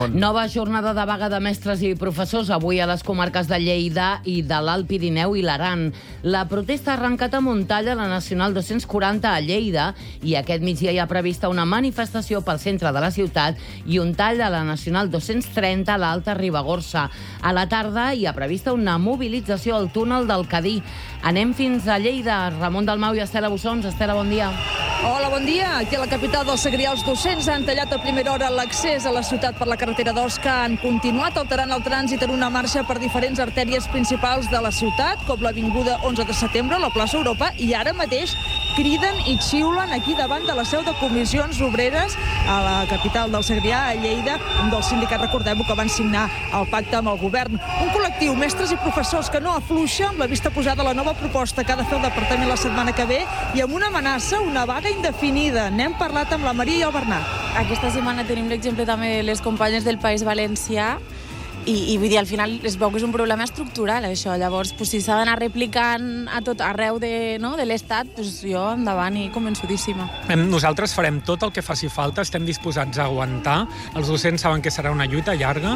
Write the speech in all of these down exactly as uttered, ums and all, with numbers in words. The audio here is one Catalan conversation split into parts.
Nova jornada de vaga de mestres i professors avui a les comarques de Lleida i de l'Alt Pirineu i l'Aran. La protesta ha arrencat a Montalla, a la Nacional dos-cents quaranta a Lleida, i aquest migdia hi ha prevista una manifestació pel centre de la ciutat i un tall a la Nacional dos-cents trenta a l'Alta Ribagorça. A la tarda hi ha prevista una mobilització al túnel del Cadí. Anem fins a Lleida. Ramon Dalmau i Estela Bussons. Estela, bon dia. Hola, bon dia. Aquí a la capital del Segrià, els docents han tallat a primera hora l'accés a la ciutat per la carretera d'Osca. Han continuat alterant el trànsit en una marxa per diferents artèries principals de la ciutat, com l'Avinguda onze de setembre, la plaça Europa, i ara mateix criden i xiulen aquí davant de la seu de Comissions Obreres a la capital del Segrià, a Lleida, un dels sindicats, recordem-ho, que van signar el pacte amb el govern. Un col·lectiu, mestres i professors, que no afluixa amb la vista posada a la nova proposta que ha de fer el departament la setmana que ve i amb una amenaça, una vaga indefinida. N'hem parlat amb la Maria i el Bernat. Aquesta setmana tenim l'exemple també de les companyes del País Valencià i, i vull dir, al final es veu que és un problema estructural, això. Llavors, pues, si s'ha d'anar replicant a tot arreu de, no, de l'Estat, pues, jo endavant i convençudíssima. Nosaltres farem tot el que faci falta, estem disposats a aguantar. Els docents saben que serà una lluita llarga.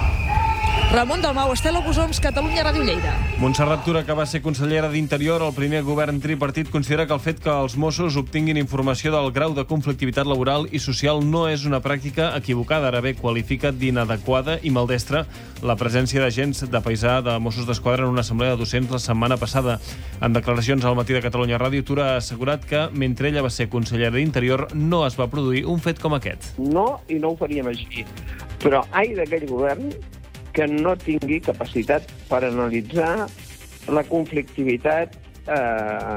Ramon Dalmau, Estela Bussons, Catalunya Ràdio Lleida. Montserrat Tura, que va ser consellera d'Interior al primer govern tripartit, considera que el fet que els Mossos obtinguin informació del grau de conflictivitat laboral i social no és una pràctica equivocada. Ara bé, qualifica d'inadequada i maldestra la presència d'agents de paisà de Mossos d'Esquadra en una assemblea de docents la setmana passada. En declaracions al Matí de Catalunya Ràdio, Tura ha assegurat que, mentre ella va ser consellera d'Interior, no es va produir un fet com aquest. No, i no ho faríem així. Però ai d'aquell govern que no tingui capacitat per analitzar la conflictivitat eh,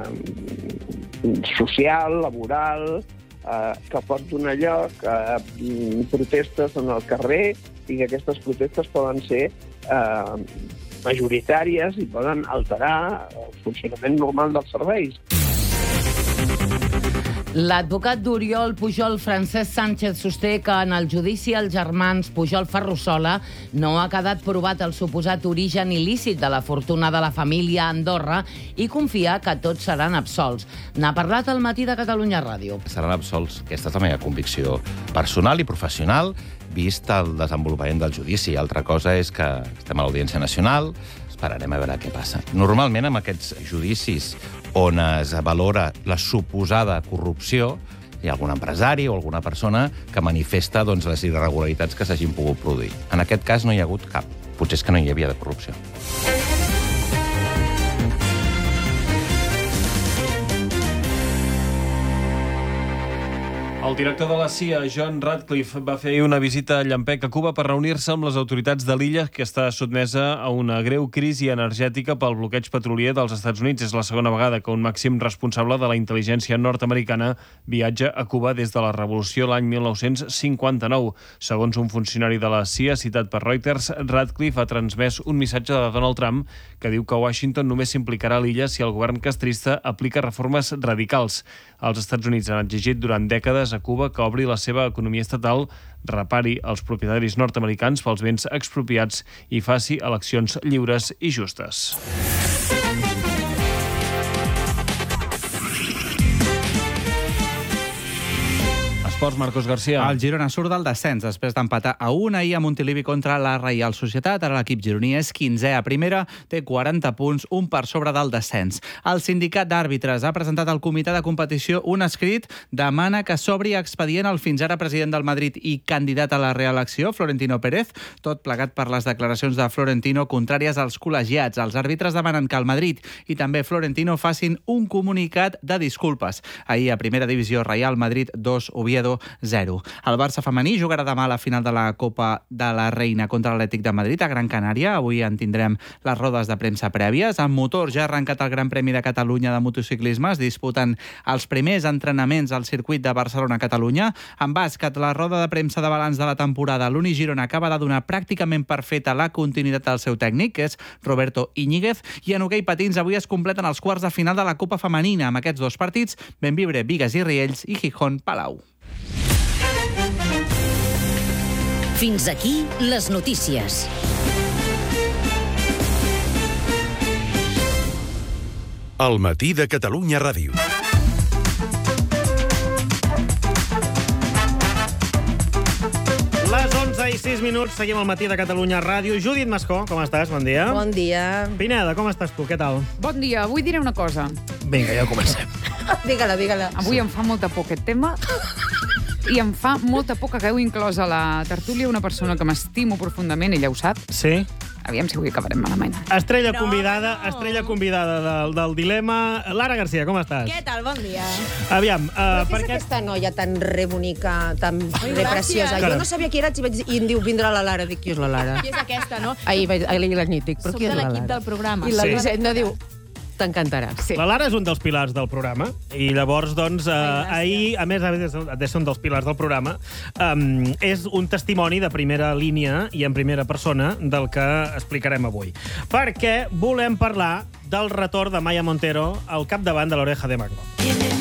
social, laboral, eh, que pot donar lloc a protestes en el carrer i que aquestes protestes poden ser eh, majoritàries i poden alterar el funcionament normal dels serveis. L'advocat d'Oriol Pujol, Francesc Sánchez, sosté que en el judici als germans Pujol Ferrusola no ha quedat provat el suposat origen il·lícit de la fortuna de la família a Andorra i confia que tots seran absolts. N'ha parlat al Matí de Catalunya Ràdio. Seran absolts. Aquesta és la meva convicció personal i professional, vist el desenvolupament del judici. Altra cosa és que estem a l'Audiència Nacional, esperarem a veure què passa. Normalment, amb aquests judicis on es valora la suposada corrupció, hi ha algun empresari o alguna persona que manifesta doncs, les irregularitats que s'hagin pogut produir. En aquest cas no hi ha hagut cap. Potser és que no hi havia de corrupció. El director de la C I A, John Ratcliffe, va fer una visita a Llampec, a Cuba, per reunir-se amb les autoritats de l'illa, que està sotmesa a una greu crisi energètica pel bloqueig petrolier dels Estats Units. És la segona vegada que un màxim responsable de la intel·ligència nord-americana viatja a Cuba des de la revolució l'any mil nou-cents cinquanta-nou. Segons un funcionari de la C I A citat per Reuters, Ratcliffe ha transmès un missatge de Donald Trump que diu que Washington només s'implicarà a l'illa si el govern castrista aplica reformes radicals. Els Estats Units han exigit durant dècades a Cuba que obri la seva economia estatal, repari els propietaris nord-americans pels béns expropiats i faci eleccions lliures i justes. Esports, Marcos García. El Girona surt del descens després d'empatar a un ahir a Montilivi contra la Reial Societat. Ara l'equip gironí és quinzè a primera, té quaranta punts, un per sobre del descens. El sindicat d'àrbitres ha presentat al comitè de competició un escrit, demana que s'obri expedient el fins ara president del Madrid i candidat a la reelecció, Florentino Pérez, tot plegat per les declaracions de Florentino contràries als col·legiats. Els àrbitres demanen que el Madrid i també Florentino facin un comunicat de disculpes. Ahir a primera divisió, Real Madrid dos, Oviedo zero. El Barça femení jugarà demà a la final de la Copa de la Reina contra l'Atlètic de Madrid a Gran Canària. Avui en tindrem les rodes de premsa prèvies. En motor ja ha arrencat el Gran Premi de Catalunya de motociclisme. Es disputen els primers entrenaments al circuit de Barcelona-Catalunya. En bàsquet, la roda de premsa de balanç de la temporada. L'Uni Girona acaba de donar pràcticament per feta la continuïtat del seu tècnic, que és Roberto Iñiguez. I en hoquei patins avui es completen els quarts de final de la Copa Femenina. Amb aquests dos partits, Bellvitge, Bigues i Riells i Gijón, Palau. Fins aquí les notícies. El Matí de Catalunya Ràdio. Les onze i sis minuts, seguim al Matí de Catalunya Ràdio. Judit Mascó, com estàs? Bon dia. Bon dia. Pineda, com estàs tu? Què tal? Bon dia. Avui diré una cosa. Vinga, ja comencem. Digue-la, digue-la. Avui em fa molta por aquest tema i em fa molta por que hagueu inclòs a la tertúlia una persona que m'estimo profundament, ella ho sap. Sí? Aviam si avui acabarem malament. Estrella no, convidada, no. estrella convidada del, del dilema. Lara Garcia, com estàs? Què tal? Bon dia. Aviam, uh, Però què és perquè... aquesta noia tan re bonica, tan Ai, re preciosa? Caram. Jo no sabia qui era, i, vaig, i em diu, vindrà la Lara. Dic, qui és la Lara? Qui és aquesta, no? Ahir, vaig, ahir la nit, dic, però Soc qui és de la l'equip Lara? del programa. I la Sí. Elisenda diu, t'encantarà. Sí. La Lara és un dels pilars del programa i llavors, doncs, eh, ahir, a més, a més de ser un dels pilars del programa, um, és un testimoni de primera línia i en primera persona del que explicarem avui. Perquè volem parlar del retorn de Maya Montero al capdavant de l'Oreja de Magnum.